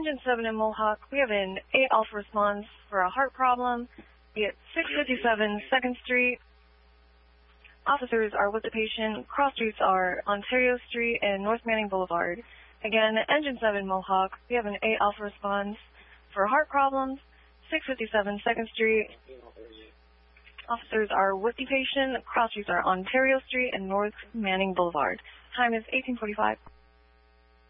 Engine 7 in Mohawk, we have an 8 Alpha response for a heart problem. Be at 657 2nd Street. Officers are with the patient. Cross streets are Ontario Street and North Manning Boulevard. Again, Engine 7 Mohawk, we have an 8 Alpha response for heart problems. 657 2nd Street. Officers are with the patient. Cross streets are Ontario Street and North Manning Boulevard. Time is 18:45.